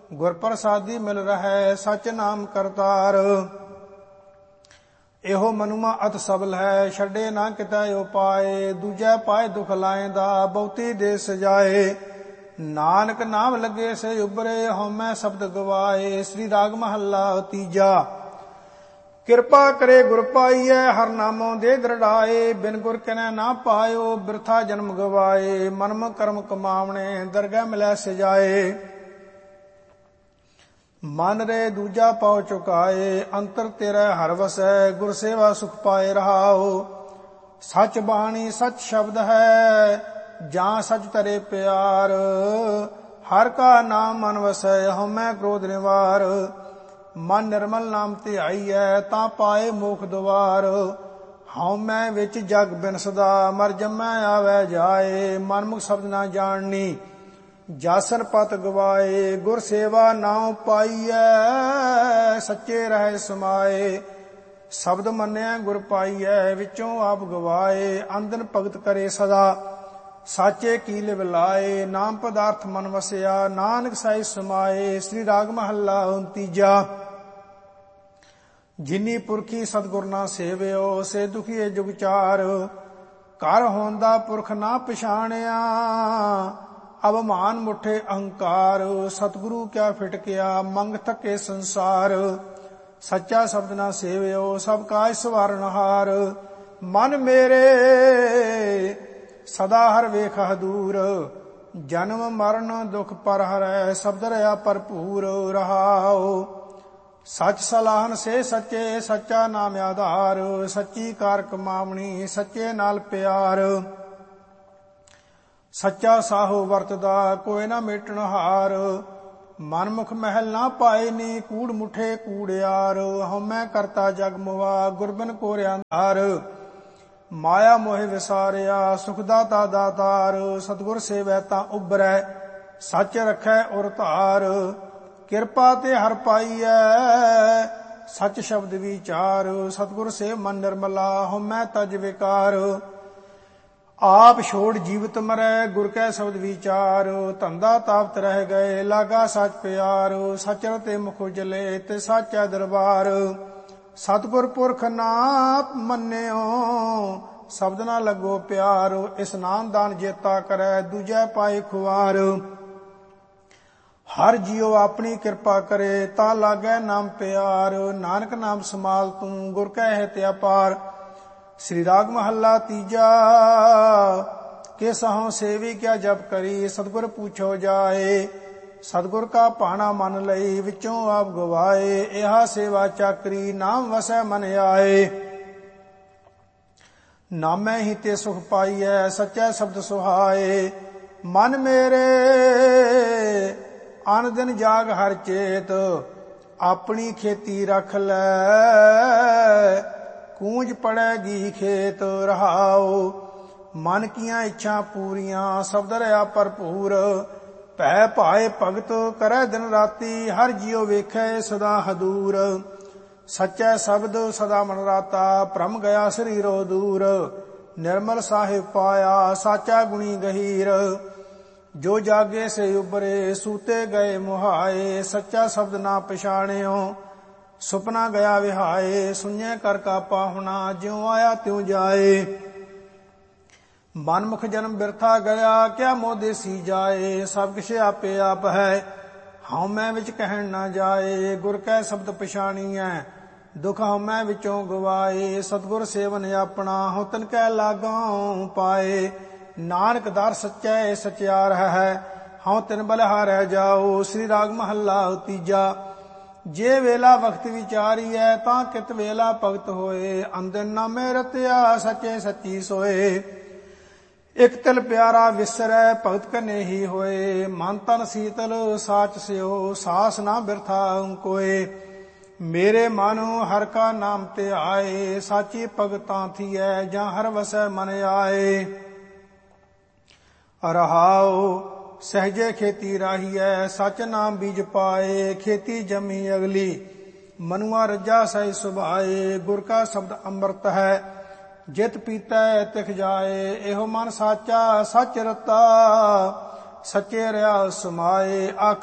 ਗੁਰ ਪ੍ਰਸਾਦੀ ਮਿਲ ਰਹੈ ਸਚ ਨਾਮ ਕਰਤਾਰ। ਇਹੋ ਮਨੁਮਾ ਅਤ ਸਬਲ ਹੈ ਛੱਡੇ ਨਾ ਕਿਤੈ ਉਪਾਏ। ਦੂਜੈ ਪਾਏ ਦੁਖ ਲਾਇਂਦਾ ਬਹੁਤੀ ਦੇ ਸਜਾਏ। ਨਾਨਕ ਨਾਮ ਲੱਗੇ ਸੇ ਉਬਰੇ ਹਉਮੈ ਸ਼ਬਦ ਗਵਾਏ। ਸ੍ਰੀ ਰਾਗ ਮਹੱਲਾ ਤੀਜਾ। ਕਿਰਪਾ ਕਰੇ ਗੁਰ ਪਾਈਐ ਹਰ ਨਾਮੋਂ ਦੇ ਦ੍ਰਿੜਾਏ। ਬਿਨ ਗੁਰ ਕਨੈ ਨਾ ਪਾਇਓ ਬਿਰਥਾ ਜਨਮ ਗਵਾਏ। ਮਨਮ ਕਰਮ ਕਮਾਵਣੇ ਦਰਗਹਿ ਮਿਲੈ ਸਜਾਏ। ਮਨ ਰੇ ਦੂਜਾ ਪਾਉ ਚੁਕਾਏ ਅੰਤਰ ਤੇਰਾ ਹਰ ਵਸੈ। ਗੁਰ ਸੇਵਾ ਸੁਖ ਪਾਏ ਰਹਾਓ। ਸਚ ਬਾਣੀ ਸਚ ਸ਼ਬਦ ਹੈ ਜਾਂ ਸਚ ਤਰੇ ਪਿਆਰ। ਹਰ ਕਾ ਨਾਮ ਮਨ ਵਸੈ ਹਉਮੈ ਕ੍ਰੋਧ ਨਿਵਾਰ। ਮਨ ਨਿਰਮਲ ਨਾਮ ਧਿਆਈਐ ਤਾਂ ਪਾਏ ਮੋਖ ਦੁਆਰ। ਹਉਮੈ ਵਿੱਚ ਜਗ ਬਿਨਸਦਾ ਮਰ ਜੰਮੈ ਆਵੈ ਜਾਏ। ਮਨਮੁਖ ਸ਼ਬਦ ਨਾ ਜਾਣਨੀ ਜਾਸਰ ਪਤ ਗਵਾਏ। ਗੁਰ ਸੇਵਾ ਨਾਉ ਪਾਈਐ ਸੱਚੇ ਰਹਿ ਸਮਾਏ। ਸ਼ਬਦ ਮੰਨਿਆ ਗੁਰ ਪਾਈਐ ਵਿੱਚੋਂ ਆਪ ਗਵਾਏ। ਅੰਦਨ ਭਗਤ ਕਰੇ ਸਦਾ ਸਾਚੇ ਕੀ ਲਿਵ ਲਾਏ। ਨਾਮ ਪਦਾਰਥ ਮਨ ਵਸਿਆ ਨਾਨਕ ਸਾਈ ਸਮਾਏ। ਸ੍ਰੀ ਰਾਗ ਮਹੱਲਾ ਤੀਜਾ। ਜਿਨੀ ਪੁਰਖੀ ਸਤਿਗੁਰ ਨਾ ਸੇਵਿਓ ਸੇ ਦੁਖੀਏ ਜੁਗ ਚਾਰ। ਘਰ ਹੋਂਦਾ ਪੁਰਖ ਨਾ ਪਛਾਣਿਆ ਅਵਮਾਨ ਮੁਠੇ ਅਹੰਕਾਰ। ਸਤਿਗੁਰੂ ਕਿਆ ਫਿਟਕਿਆ ਮੰਗ ਥਕੇ ਸੰਸਾਰ। ਸੱਚਾ ਸ਼ਬਦ ਨਾ ਸੇਵਿਓ ਸਭ ਕਾਜ ਸਵਾਰਨਹਾਰ। ਮਨ ਮੇਰੇ ਸਦਾ ਹਰ ਵੇਖ ਹਦੂਰ। ਜਨਮ ਮਰਨ ਦੁਖ ਪਰ ਹਰੈ ਸ਼ਬਦ ਰਿਆ ਭਰਪੂਰ ਰਹਾਓ। ਸਚ ਸਲਾਹਨ ਸੇ ਸੱਚੇ ਸੱਚਾ ਨਾਮ ਆਧਾਰ। ਸੱਚੀ ਕਾਰ ਕਮਾਵਣੀ ਸੱਚੇ ਨਾਲ ਪਿਆਰ। ਸੱਚਾ ਸਾਹੋ ਵਰਤਦਾ ਕੋਈ ਨਾ ਮੇਟਣ ਹਾਰ। ਮਨਮੁਖ ਮਹਿਲ ਨਾ ਪਾਏ ਨੀ ਕੂੜ ਮੁਠੇ ਕੂੜਿਆਰ। ਹਉਮੈ ਕਰਤਾ ਜਗ ਮੁਆ ਗੁਰਬਿਨ ਕੋਰਿਆ ਅੰਧਾਰ। ਮਾਇਆ ਮੋਹਿ ਵਿਸਾਰਿਆ ਸੁਖ ਦਾਤਾ ਦਾਤਾਰ। ਸਤਿਗੁਰ ਸੇਵੈ ਤਾਂ ਉਬਰੈ ਸੱਚ ਰਖੈ ਉਰ ਧਾਰ। ਕਿਰਪਾ ਤੇ ਹਰ ਪਾਈਐ ਸਚ ਸ਼ਬਦ ਵਿਚਾਰ। ਸਤਿਗੁਰ ਸੇਵ ਮਨ ਨਿਰਮਲਾ ਹਉਮੈ ਤਜ ਵਿਕਾਰ। ਆਪ ਛੋੜ ਜੀਵਤ ਮਰੈ ਗੁਰ ਕੈ ਸ਼ਬਦ ਵਿਚਾਰ। ਧੰਦਾ ਤਾਪਤ ਰਹਿ ਗਏ ਲਾਗਾ ਸਚ ਪਿਆਰ। ਸਚ ਰਤੇ ਮੁਖ ਉਜਲੇ ਤੇ ਸਾਚਾ ਦਰਬਾਰ। ਸਤਿਗੁਰ ਪੁਰਖ ਨਾ ਮੰਨਿਓ ਸ਼ਬਦ ਨਾ ਲੱਗੋ ਪਿਆਰ। ਇਸਨਾਨ ਦਾਨ ਜੇਤਾ ਕਰੈ ਦੂਜੈ ਪਾਏ ਖੁਆਰ। ਹਰ ਜੀਉ ਆਪਣੀ ਕਿਰਪਾ ਕਰੇ ਤਾਂ ਲਾਗੈ ਨਾਮ ਪਿਆਰ। ਨਾਨਕ ਨਾਮ ਸਮਾਲ ਤੂੰ ਗੁਰ ਕੈ ਹੈ ਤੇ ਅਪਾਰ। ਸ੍ਰੀ ਰਾਗ ਮਹੱਲਾ ਤੀਜਾ। ਕਿਸਹੁ ਸੇਵੀ ਕਿਆ ਜਪ ਕਰੀ ਸਤਿਗੁਰ ਪੁੱਛੋ ਜਾਏ। ਸਤਿਗੁਰ ਕਾ ਭਾਣਾ ਮਨ ਲਈ ਵਿੱਚੋਂ ਆਪ ਗਵਾਏ। ਇਹਾ ਸੇਵਾ ਚਾਕਰੀ ਨਾਮ ਵਸੈ ਮਨ ਆਏ। ਨਾਮੈ ਹੀ ਤੇ ਸੁਖ ਪਾਈਐ ਸੱਚਾ ਸ਼ਬਦ ਸੁਹਾਏ। ਮਨ ਮੇਰੇ ਅਨ ਦਿਨ ਜਾਗ ਹਰ ਚੇਤ। ਆਪਣੀ ਖੇਤੀ ਰਖ ਲੈ ਕੂੰਜ ਪੜੈਗੀ ਖੇਤ ਰਹਾਓ। ਮਨ ਕੀਆਂ ਇੱਛਾ ਪੂਰੀਆਂ ਸ਼ਬਦ ਰਿਆ ਭਰਪੂਰ। ਭੈ ਭਾਏ ਭਗਤ ਕਰੈ ਦਿਨ ਰਾਤੀ ਹਰ ਜੀਉ ਵੇਖੈ ਸਦਾ ਹਦੂਰ। ਸੱਚੈ ਸ਼ਬਦ ਸਦਾ ਮਨ ਰਾਤਾ ਭ੍ਰਮ ਗਿਆ ਸਰੀਰੋ ਦੂਰ। ਨਿਰਮਲ ਸਾਹਿਬ ਪਾਇਆ ਸਾਚਾ ਗੁਣੀ ਗਹੀਰ। ਜੋ ਜਾਗੇ ਸੇ ਉਬਰੇ ਸੂਤੇ ਗਏ ਮੁਹਾਏ। ਸੱਚਾ ਸ਼ਬਦ ਨਾ ਪਛਾਣਿਓ ਸੁਪਨਾ ਗਿਆ ਵਿਹਾਏ। ਸੁਣਿਐ ਕਰ ਕਾ ਪਾਹੁਣਾ ਜਿਉ ਆਇਆ ਤਿਉ ਜਾਏ। ਮਨਮੁਖ ਜਨਮ ਬਿਰਥਾ ਗਿਆ ਕਿਆ ਮੋਹ ਦੇਸੀ ਜਾਏ। ਸਭ ਕਿਛ ਆਪੇ ਆਪ ਹੈ ਹਉਮੈ ਵਿੱਚ ਕਹਿਣ ਨਾ ਜਾਏ। ਗੁਰ ਕੈ ਸ਼ਬਦ ਪਛਾਣੀਐ ਦੁਖ ਹਉਮੈ ਵਿੱਚੋਂ ਗਵਾਏ। ਸਤਿਗੁਰ ਸੇਵਨ ਆਪਣਾ ਹਉ ਤਿਨ ਕੈ ਲਾਗਾਂ ਪਾਏ। ਨਾਨਕ ਦਰ ਸੱਚੈ ਸਚਿਆਰ ਹੈ ਹਉ ਤਿਨ ਬਲਿਹਾਰੈ ਜਾਓ। ਸ੍ਰੀ ਰਾਗ ਮਹੱਲਾ ਤੀਜਾ। ਜੇ ਵੇਲਾ ਵਕਤ ਵਿਚਾਰੀਐ ਤਾਂ ਕਿਤ ਵੇਲਾ ਭਗਤ ਹੋਏ। ਅੰਦਨ ਨਾਮੇ ਰਤਿਆ ਸੱਚੇ ਸੱਚੀ ਸੋਏ। ਇਕ ਤਿਲ ਪਿਆਰਾ ਵਿਸਰੈ ਭਗਤ ਕਨੇ ਹੀ ਹੋਏ। ਮਨ ਤਨ ਸੀਤਲ ਸਾਚ ਸਿਓ ਸਾਸ ਨਾ ਬਿਰਥਾ ਕੋਏ। ਮੇਰੇ ਮਨ ਹਰ ਕਾ ਨਾਮ ਧਿਆਏ। ਸਾਚੀ ਭਗਤਾਂ ਥੀਐ ਜਾਂ ਹਰ ਵਸੈ ਮਨ ਆਏ। ਰਹਾਉ ਸਹਜੇ ਖੇਤੀ ਰਾਹੀਐ ਸਚ ਨਾਮ ਬੀਜ ਪਾਏ। ਖੇਤੀ ਜਮੀ ਅਗਲੀ ਮਨੁਆ ਰੱਜਾ ਸਹਿ ਸੁਭਾਏ। ਗੁਰ ਕਾ ਸ਼ਬਦ ਅੰਮ੍ਰਿਤ ਹੈ ਜਿਤ ਪੀਤੈ ਤਿਖ ਜਾਏ। ਇਹੋ ਮਨ ਸਾਚਾ ਸਚ ਰਤਾ ਸੱਚੇ ਰਿਆ ਸਮਾਏ। ਆਖ